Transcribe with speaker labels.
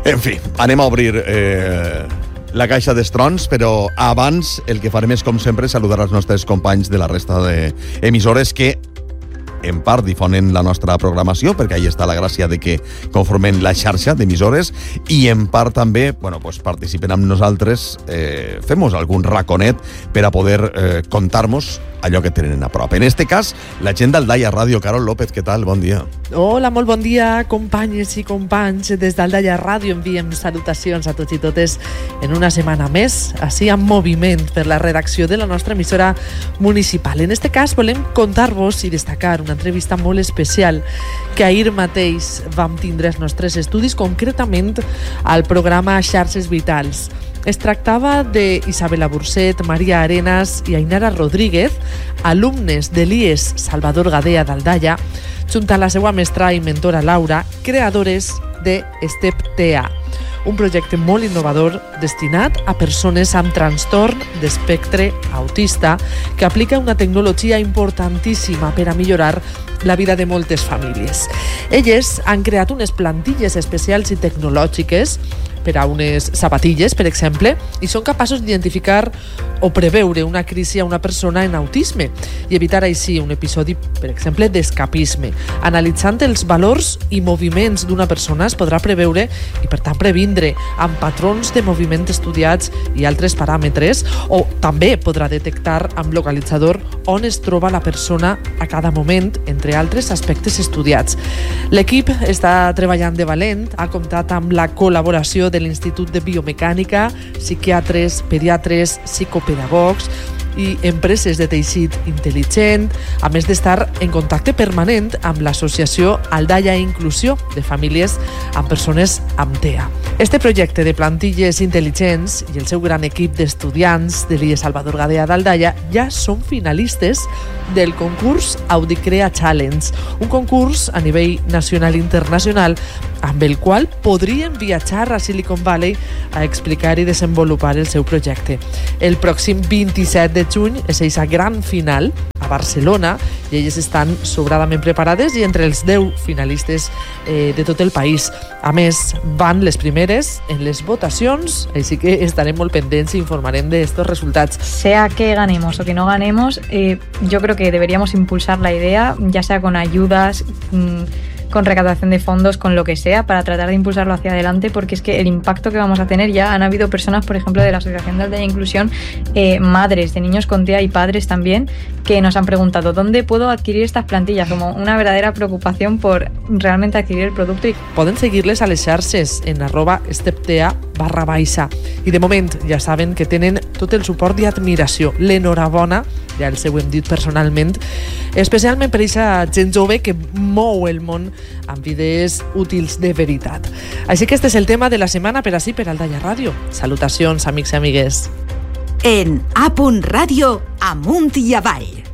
Speaker 1: En fi, anem a obrir la caixa d'estrons, però abans el que farem és, com sempre, saludar els nostres companys de la resta d'emissores que en part difonen la nostra programació, perquè ahí està la gràcia de que conformen la xarxa d'emissores, i en part també participen amb nosaltres, fem-nos algun raconet per a poder contar-nos allò que tenen a prop. En este cas, la gent d'Aldaia Ràdio. Carol López, què tal? Bon dia.
Speaker 2: Hola, molt bon dia, companyes i companys. Des d'Aldaia Ràdio enviem salutacions a tots i totes en una setmana més, així en moviment per la redacció de la nostra emissora municipal. En este cas volem contar-vos i destacar una entrevista molt especial que ahir mateix vam tindre als nostres estudis, concretament al programa Xarxes Vitals. Es tractava d'Isabela Burcet, Maria Arenas i Ainara Rodríguez, alumnes de l'IES Salvador Gadea d'Aldaia, junt a la seva mestra i mentora Laura, creadores de STEP-TA, un projecte molt innovador destinat a persones amb trastorn d'espectre autista que aplica una tecnologia importantíssima per a millorar la vida de moltes famílies. Elles han creat unes plantilles especials i tecnològiques per a unes sabatilles, per exemple, i són capaços d'identificar o preveure una crisi a una persona en autisme i evitar així un episodi, per exemple, d'escapisme. Analitzant els valors i moviments d'una persona es podrà preveure i, per tant, previndre amb patrons de moviment estudiats i altres paràmetres, o també podrà detectar amb localitzador on es troba la persona a cada moment, entre altres aspectes estudiats. L'equip està treballant de valent, ha comptat amb la col·laboració de l'Institut de Biomecànica, psiquiatres, pediatres, psicopedagogs i empreses de teixit intel·ligent, a més d'estar en contacte permanent amb l'associació Aldaia Inclusió de famílies amb persones amb TEA. Este projecte de plantilles intel·ligents i el seu gran equip d'estudiants de l'IES Salvador Gadea d'Aldaia ja són finalistes del concurs Audicrea Challenge, un concurs a nivell nacional i internacional amb el qual podrien viatjar a Silicon Valley a explicar i desenvolupar el seu projecte. El pròxim 27 de juny és aquesta gran final a Barcelona i elles estan sobradament preparades i entre els 10 finalistes de tot el país. A més, van les primeres en les votacions, així que estarem molt pendents i informarem de estos resultats.
Speaker 3: Sea que ganemos o que no ganemos, yo creo que deberíamos impulsar la idea, ya sea con ayudas, con recaudación de fondos, con lo que sea, para tratar de impulsarlo hacia adelante, porque es que el impacto que vamos a tener, ya han habido personas, por ejemplo, de la Asociación de Aldaia Inclusión, madres de niños con TEA y padres también, que nos han preguntado ¿dónde puedo adquirir estas plantillas? Como una verdadera preocupación por realmente adquirir el producto.
Speaker 2: Poden seguir-les a les xarxes en @steptea_. I de moment ja saben que tenen tot el suport i admiració. L'enhorabona, ja els ho hem dit personalment, especialment per aquesta gent jove que mou el món amb idees útils de veritat. Així que este és el tema de la setmana per ací, per Aldaia Ràdio. Salutacions, amics i amigues.
Speaker 4: En A.Ràdio, amunt i avall.